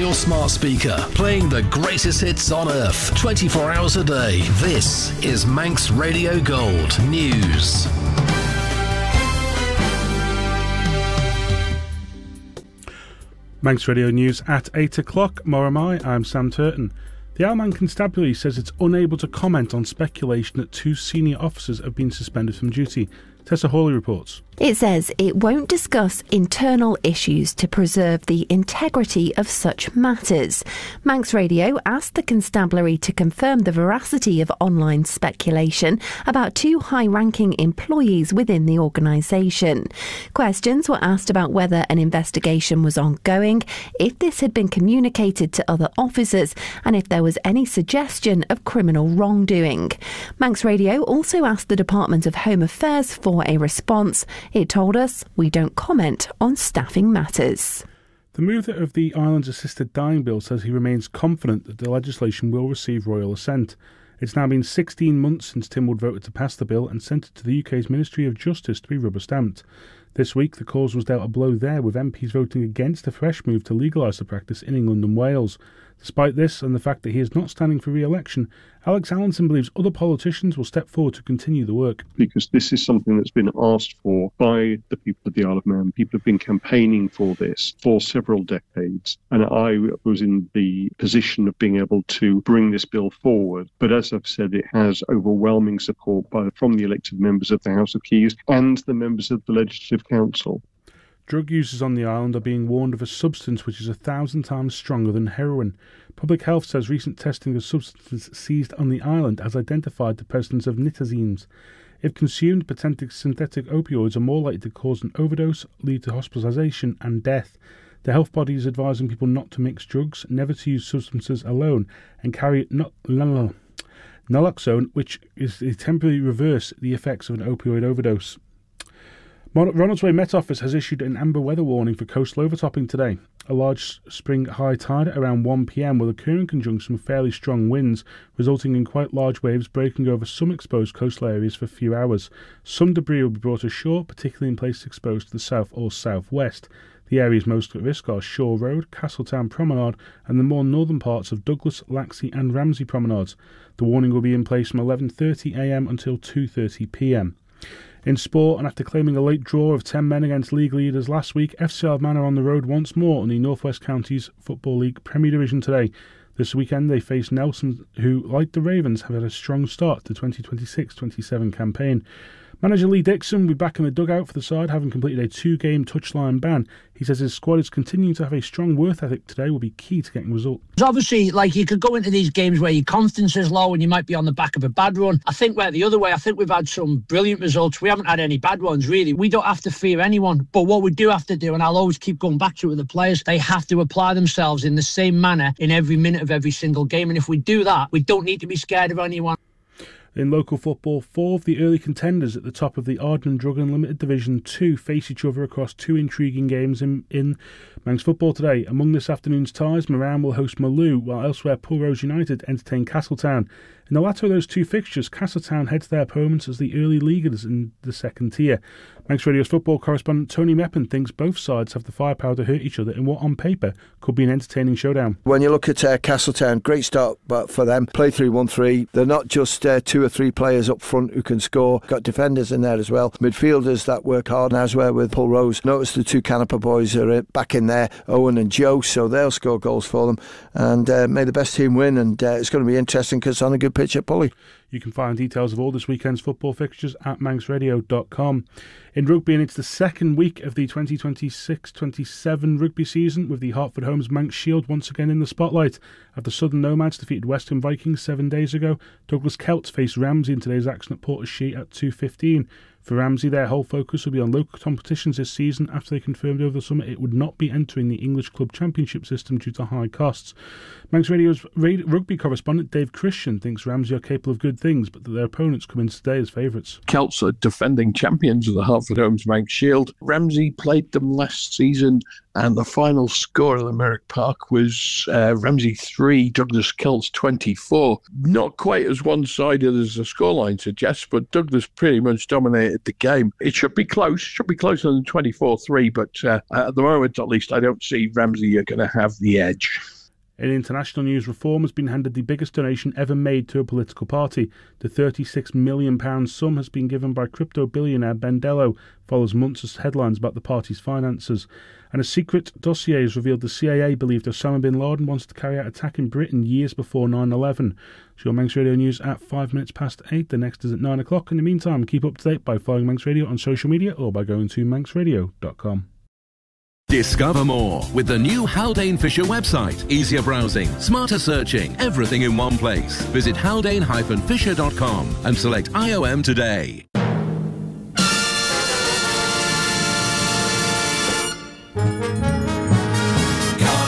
your smart speaker, playing the greatest hits on earth, 24 hours a day. This is Manx Radio Gold News. Manx Radio News at 8 o'clock. Moramai, I'm Sam Turton. The Isle of Man Constabulary says it's unable to comment on speculation that 2 senior officers have been suspended from duty. Tessa Hawley reports. It says it won't discuss internal issues to preserve the integrity of such matters. Manx Radio asked the Constabulary to confirm the veracity of online speculation about 2 high-ranking employees within the organisation. Questions were asked about whether an investigation was ongoing, if this had been communicated to other officers, and if there was any suggestion of criminal wrongdoing. Manx Radio also asked the Department of Home Affairs for a response. It told us, we don't comment on staffing matters. The mover of the island's assisted dying bill says he remains confident that the legislation will receive royal assent. It's now been 16 months since Tynwald voted to pass the bill and sent it to the UK's Ministry of Justice to be rubber-stamped. This week, the cause was dealt a blow there, with MPs voting against a fresh move to legalise the practice in England and Wales. Despite this and the fact that he is not standing for re-election, Alex Allinson believes other politicians will step forward to continue the work. Because this is something that's been asked for by the people of the Isle of Man. People have been campaigning for this for several decades. And I was in the position of being able to bring this bill forward. But as I've said, it has overwhelming support from the elected members of the House of Keys and the members of the Legislative Council. Drug users on the island are being warned of a substance which is 1,000 times stronger than heroin. Public Health says recent testing of substances seized on the island has identified the presence of nitazenes. If consumed, potential synthetic opioids are more likely to cause an overdose, lead to hospitalisation and death. The health body is advising people not to mix drugs, never to use substances alone, and carry naloxone, which is to temporarily reverse the effects of an opioid overdose. Ronaldsway Met Office has issued an amber weather warning for coastal overtopping today. A large spring high tide at around 1 p.m. will occur in conjunction with fairly strong winds, resulting in quite large waves breaking over some exposed coastal areas for a few hours. Some debris will be brought ashore, particularly in places exposed to the south or southwest. The areas most at risk are Shore Road, Castletown Promenade, and the more northern parts of Douglas, Laxey and Ramsey promenades. The warning will be in place from 11:30 a.m. until 2:30 p.m. In sport, and after claiming a late draw of 10 men against league leaders last week, FC Isle of Man are on the road once more in the North West Counties Football League Premier Division today. This weekend they face Nelson, who, like the Ravens, have had a strong start to the 2026-27 campaign. Manager Lee Dixon will be back in the dugout for the side, having completed a 2-game touchline ban. He says his squad is continuing to have a strong work ethic today will be key to getting results. Obviously, you could go into these games where your confidence is low and you might be on the back of a bad run. I think we're the other way. I think we've had some brilliant results. We haven't had any bad ones, really. We don't have to fear anyone. But what we do have to do, and I'll always keep going back to it with the players, they have to apply themselves in the same manner in every minute of every single game. And if we do that, we don't need to be scared of anyone. In local football, 4 of the early contenders at the top of the Arden and Drug Unlimited Division 2 face each other across 2 intriguing games in Manx football today. Among this afternoon's ties, Moran will host Maloo, while elsewhere Pulrose United entertain Castletown. In the latter of those 2 fixtures, Castletown head to their opponents as the early leaguers in the second tier. Manx Radio's football correspondent Tony Meppen thinks both sides have the firepower to hurt each other in what, on paper, could be an entertaining showdown. When you look at Castletown, great start but for them. Play 3-1-3. They're not just 2 or 3 players up front who can score. Got defenders in there as well. Midfielders that work hard. As well with Pulrose. Notice the 2 Canepa boys are back in there, Owen and Joe, so they'll score goals for them. And may the best team win. And it's going to be interesting because it's on a good pitch at Pulley. You can find details of all this weekend's football fixtures at manxradio.com. In rugby, and it's the second week of the 2026-27 rugby season, with the Hertford Homes Manx Shield once again in the spotlight. After Southern Nomads defeated Western Vikings 7 days ago, Douglas Celts face Ramsey in today's action at Portashee at 2:15. For Ramsey, their whole focus will be on local competitions this season after they confirmed over the summer it would not be entering the English Club Championship system due to high costs. Manx Radio's rugby correspondent Dave Christian thinks Ramsey are capable of good things, but that their opponents come in today as favourites. Celts are defending champions of the Hertford Homes Manx Shield. Ramsey played them last season And the final score at Merrick Park was Ramsey 3, Douglas Celts 24. Not quite as one-sided as the scoreline suggests, but Douglas pretty much dominated the game. It should be close. Should be closer than 24-3, but at the moment, at least, I don't see Ramsey are going to have the edge. In international news, Reform has been handed the biggest donation ever made to a political party. The £36 million sum has been given by crypto billionaire Ben Dello, follows months of headlines about the party's finances. And a secret dossier has revealed the CIA believed Osama bin Laden wanted to carry out an attack in Britain years before 9/11. It's your Manx Radio News at 5 minutes past 8. The next is at 9 o'clock. In the meantime, keep up to date by following Manx Radio on social media or by going to manxradio.com. Discover more with the new Haldane Fisher website. Easier browsing, smarter searching, everything in one place. Visit haldane-fisher.com and select IOM today.